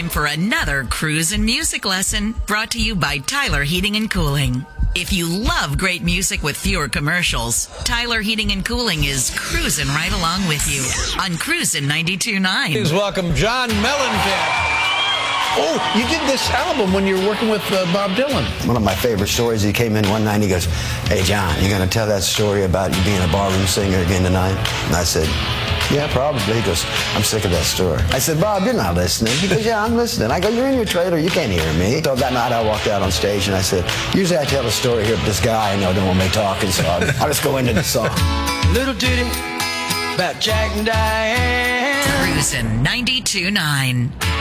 time for another cruisin' music lesson brought to you by Tyler Heating and Cooling. If you love great music with fewer commercials, Tyler Heating and Cooling is cruising right along with you on Cruisin' 92.9. Please welcome John Mellencamp. Oh, you did this album when you were working with Bob Dylan. One of my favorite stories, he came in one night and he goes, "Hey, John, you going to tell that story about you being a barroom singer again tonight?" And I said, "Yeah, probably." He goes, "I'm sick of that story." I said, "Bob, you're not listening." He goes, "Yeah, I'm listening." I go, "You're in your trailer. You can't hear me." So that night I walked out on stage and I said, "Usually I tell a story here, but this guy I know don't want me talking, so I'll just go into the song." Little ditty about Jack and Diane. Cruisin' 92.9.